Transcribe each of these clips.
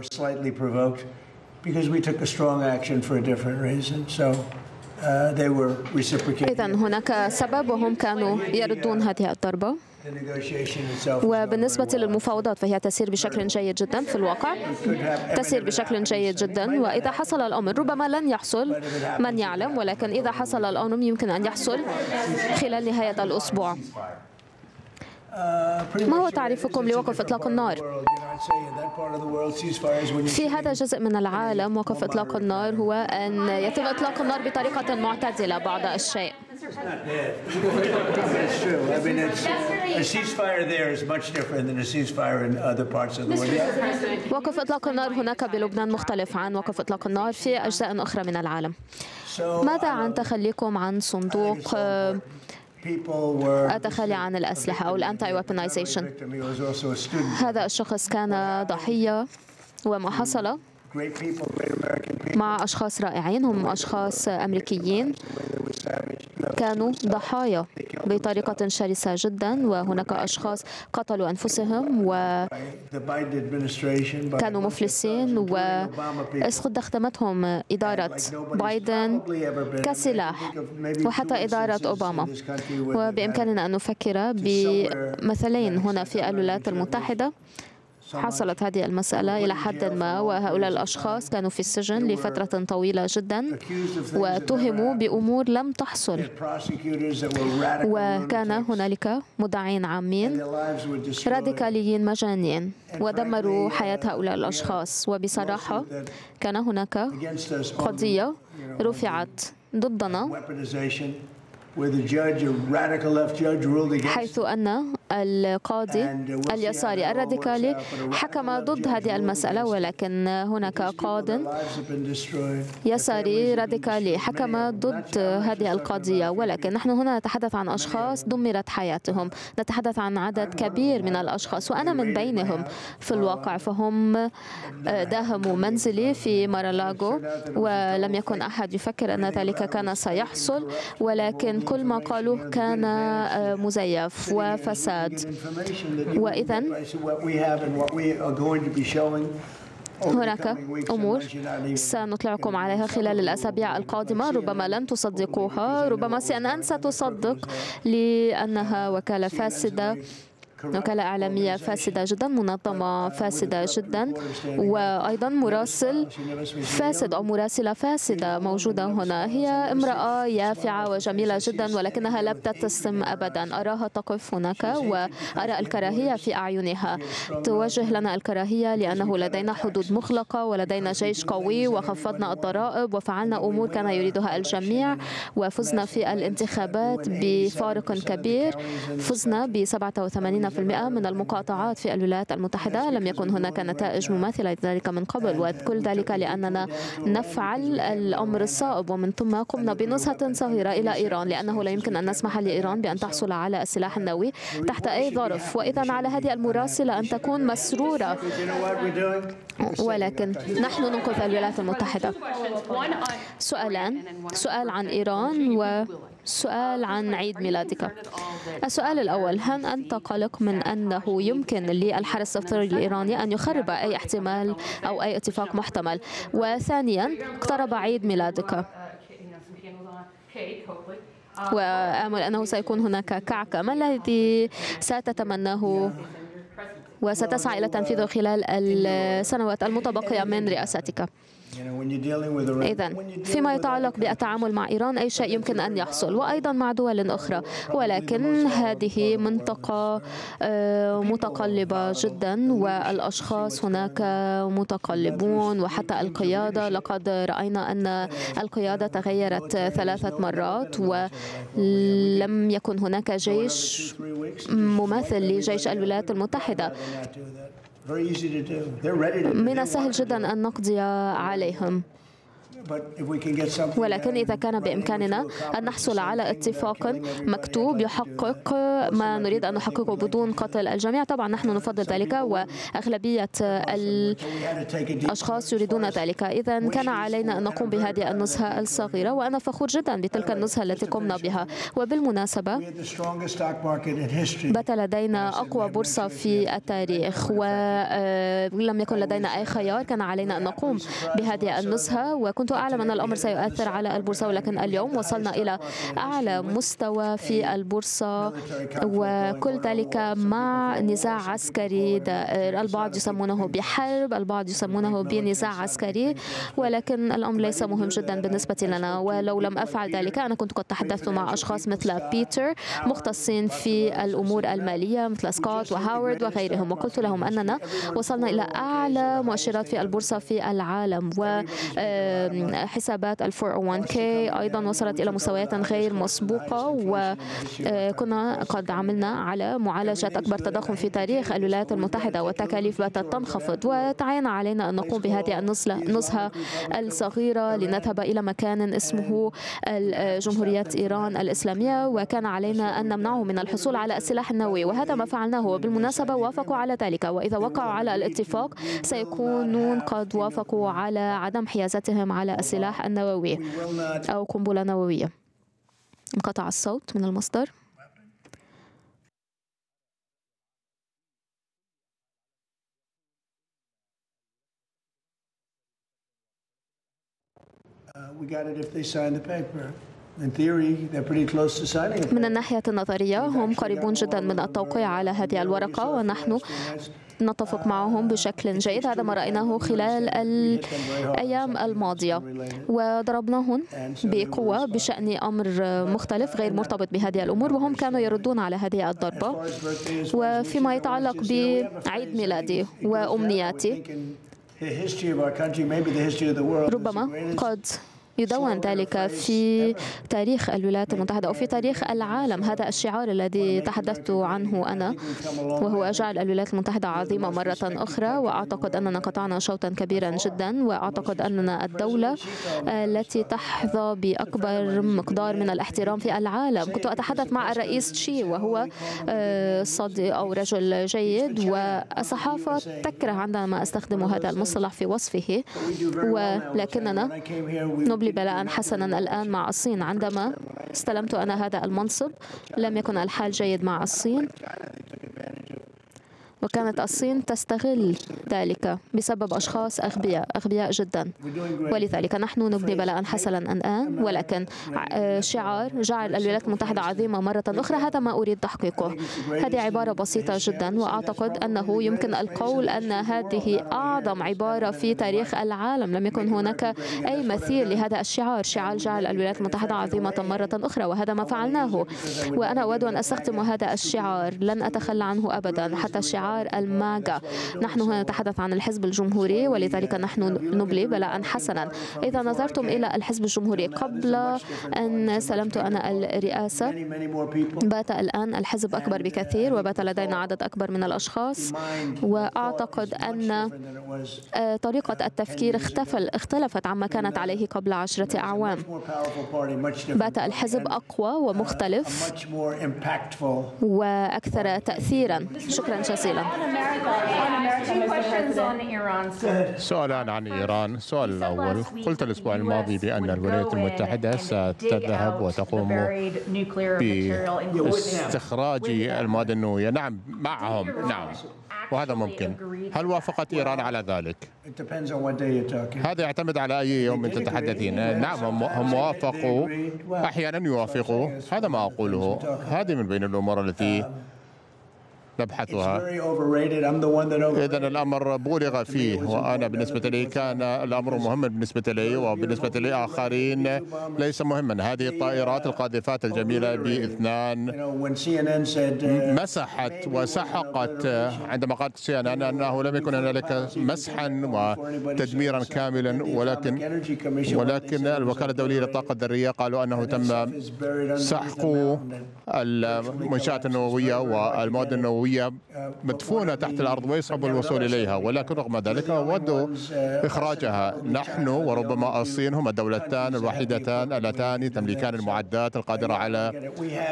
slightly provoked because we took a strong action for a different reason. So they were reciprocating. إذن هناك سبب وهم كانوا يردون هذه الضربة. وبالنسبة للمفاوضات فهي تسير بشكل جيد جدا في الواقع، تسير بشكل جيد جدا، وإذا حصل الأمر ربما لن يحصل، من يعلم، ولكن إذا حصل الأمر يمكن أن يحصل خلال نهاية الأسبوع. ما هو تعريفكم لوقف إطلاق النار؟ في هذا الجزء من العالم وقف إطلاق النار هو أن يتم إطلاق النار بطريقة معتدلة بعض الشيء. وقف إطلاق النار هناك بلبنان مختلف عن وقف إطلاق النار في أجزاء أخرى من العالم. ماذا عن تخليكم عن صندوق التخلي عن الأسلحة أو الأنتي ويبنايزيشن؟ هذا الشخص كان ضحية، وما حصل مع أشخاص رائعين، هم أشخاص أمريكيين كانوا ضحايا بطريقة شرسة جدا، وهناك أشخاص قتلوا أنفسهم وكانوا مفلسين واستخدمتهم إدارة بايدن كسلاح، وحتى إدارة أوباما. وبإمكاننا أن نفكر بمثلين هنا في الولايات المتحدة. حصلت هذه المسألة إلى حد ما، وهؤلاء الأشخاص كانوا في السجن لفترة طويلة جدا واتهموا بأمور لم تحصل، وكان هنالك مدعين عامين راديكاليين مجانين ودمروا حياة هؤلاء الأشخاص. وبصراحة كان هناك قضية رفعت ضدنا حيث أن القاضي اليساري الراديكالي حكم ضد هذه المسألة، ولكن هناك قاضٍ يساري راديكالي حكم ضد هذه القضية. ولكن نحن هنا نتحدث عن أشخاص دمرت حياتهم، نتحدث عن عدد كبير من الأشخاص وأنا من بينهم في الواقع. فهم داهموا منزلي في مارالاغو، ولم يكن أحد يفكر أن ذلك كان سيحصل، ولكن كل ما قالوه كان مزيف وفساد. وإذا هناك أمور سنطلعكم عليها خلال الأسابيع القادمة، ربما لن تصدقوها، ربما CNN ستصدق لأنها وكالة فاسدة، وكالة إعلامية فاسدة جدا، منظمة فاسدة جدا، وأيضا مراسل فاسد أو مراسلة فاسدة موجودة هنا. هي امرأة يافعة وجميلة جدا، ولكنها لا تبتسم أبدا. أراها تقف هناك وأرى الكراهية في أعينها، توجه لنا الكراهية لأنه لدينا حدود مغلقة ولدينا جيش قوي وخفضنا الضرائب وفعلنا أمور كان يريدها الجميع، وفزنا في الانتخابات بفارق كبير، فزنا ب 87% من المقاطعات في الولايات المتحدة. لم يكن هناك نتائج مماثلة لذلك من قبل، وكل ذلك لأننا نفعل الأمر الصائب، ومن ثم قمنا بنزهة صغيرة إلى إيران، لأنه لا يمكن أن نسمح لإيران بأن تحصل على السلاح النووي تحت أي ظرف. وإذا على هذه المراسلة أن تكون مسرورة، ولكن نحن ننقذ الولايات المتحدة. سؤالان، سؤال عن إيران وسؤال عن عيد ميلادك. السؤال الأول، هل أنت قلق من أنه يمكن للحرس الثوري الإيراني أن يخرب أي احتمال أو أي اتفاق محتمل؟ وثانيا، اقترب عيد ميلادك وآمل أنه سيكون هناك كعكة، ما الذي ستتمناه وستسعى إلى تنفيذه خلال السنوات المتبقية من رئاستك؟ إذن فيما يتعلق بالتعامل مع إيران أي شيء يمكن أن يحصل، وأيضا مع دول أخرى، ولكن هذه منطقة متقلبة جدا، والأشخاص هناك متقلبون، وحتى القيادة لقد رأينا أن القيادة تغيرت 3 مرات، ولم يكن هناك جيش مماثل لجيش الولايات المتحدة. من السهل جدا أن نقضي عليهم. ولكن إذا كان بإمكاننا أن نحصل على اتفاق مكتوب يحقق ما نريد أن نحققه بدون قتل الجميع، طبعا نحن نفضل ذلك، وأغلبية الأشخاص يريدون ذلك. إذا كان علينا أن نقوم بهذه النزهة الصغيرة، وأنا فخور جدا بتلك النزهة التي قمنا بها. وبالمناسبة بات لدينا أقوى بورصة في التاريخ، ولم يكن لدينا أي خيار، كان علينا أن نقوم بهذه النزهة، وكنت أعلم أن الأمر سيؤثر على البورصة، ولكن اليوم وصلنا إلى أعلى مستوى في البورصة، وكل ذلك مع نزاع عسكري دائر. البعض يسمونه بحرب، البعض يسمونه بنزاع عسكري، ولكن الأمر ليس مهم جدا بالنسبة لنا. ولو لم أفعل ذلك أنا كنت قد تحدثت مع أشخاص مثل بيتر مختصين في الأمور المالية مثل سكوت وهاورد وغيرهم، وقلت لهم أننا وصلنا إلى أعلى مؤشرات في البورصة في العالم، وحسابات ال 401k أيضا وصلت إلى مستويات غير مسبوقة، وكنا قد عملنا على معالجة أكبر تضخم في تاريخ الولايات المتحدة، والتكاليف باتت تنخفض، وتعين علينا أن نقوم بهذه النزهة الصغيرة لنذهب إلى مكان اسمه جمهورية إيران الإسلامية، وكان علينا أن نمنعه من الحصول على السلاح النووي، وهذا ما فعلناه. وبالمناسبة وافقوا على ذلك، وإذا وقعوا على الاتفاق سيكونون قد وافقوا على عدم حيازتهم على السلاح النووي أو قنبلة نووية. انقطع الصوت من المصدر. من الناحية النظرية هم قريبون جدا من التوقيع على هذه الورقة، ونحن نتفق معهم بشكل جيد. هذا ما رأيناه خلال الأيام الماضية، وضربناهم بقوة بشأن أمر مختلف غير مرتبط بهذه الأمور، وهم كانوا يردون على هذه الضربة. وفيما يتعلق بعيد ميلادي وأمنياتي، ربما قد يدون ذلك في تاريخ الولايات المتحدة أو في تاريخ العالم. هذا الشعار الذي تحدثت عنه أنا، وهو اجعل الولايات المتحدة عظيمة مرة أخرى، وأعتقد أننا قطعنا شوطا كبيرا جدا، وأعتقد أننا الدولة التي تحظى بأكبر مقدار من الاحترام في العالم. كنت أتحدث مع الرئيس تشي، وهو صديق أو رجل جيد، والصحافة تكره عندما أستخدم هذا المصطلح في وصفه، ولكننا نبلي بلاء حسنا الآن مع الصين. عندما استلمت أنا هذا المنصب لم يكن الحال جيد مع الصين، وكانت الصين تستغل ذلك بسبب أشخاص أغبياء جدا، ولذلك نحن نبني بلاء حسنا الآن. ولكن شعار جعل الولايات المتحدة عظيمة مرة أخرى، هذا ما أريد تحقيقه. هذه عبارة بسيطة جدا، وأعتقد أنه يمكن القول أن هذه أعظم عبارة في تاريخ العالم. لم يكن هناك أي مثيل لهذا الشعار، شعار جعل الولايات المتحدة عظيمة مرة أخرى، وهذا ما فعلناه. وأنا أود أن أستخدم هذا الشعار، لن أتخلى عنه أبدا، حتى شعار الماجا. نحن هنا نتحدث عن الحزب الجمهوري، ولذلك نحن نبلي بلاء حسنا. إذا نظرتم إلى الحزب الجمهوري قبل أن استلمت أنا الرئاسة، بات الآن الحزب أكبر بكثير، وبات لدينا عدد أكبر من الأشخاص، وأعتقد أن طريقة التفكير اختلفت عما كانت عليه قبل 10 أعوام. بات الحزب أقوى ومختلف وأكثر تأثيرا. شكرا جزيلا. سؤالان عن إيران. السؤال الأول، قلت الأسبوع الماضي بأن الولايات المتحدة ستذهب وتقوم باستخراج المواد النووية. نعم، معهم، نعم، وهذا ممكن. هل وافقت إيران على ذلك؟ هذا يعتمد على أي يوم تتحدثين. نعم، هم وافقوا، أحيانا يوافقوا، هذا ما أقوله. هذه من بين الأمور التي نبحثها. إذن الأمر بولغ فيه، وأنا بالنسبة لي كان الأمر مهما بالنسبة لي، وبالنسبة لآخرين ليس مهما. هذه الطائرات القاذفات الجميلة ب2 مسحت وسحقت. عندما قالت CNN أنه لم يكن هنالك مسحا وتدميرا كاملا، ولكن الوكالة الدولية للطاقة الذرية قالوا أنه تم سحق المنشآت النووية والمواد النووية نووية مدفونة تحت الأرض ويصعب الوصول إليها، ولكن رغم ذلك أودوا إخراجها. نحن وربما الصين هما الدولتان الوحيدتان اللتان تملكان المعدات القادرة على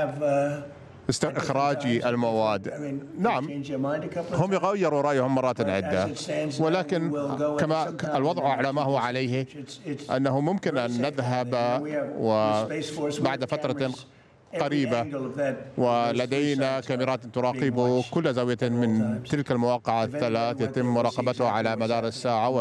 إخراج المواد. نعم، هم يغيروا رأيهم مرات عدة، ولكن كما الوضع على ما هو عليه أنه ممكن أن نذهب وبعد فترة قريبة ولدينا كاميرات تراقب كل زاوية من تلك المواقع الثلاث، يتم مراقبتها على مدار الساعة.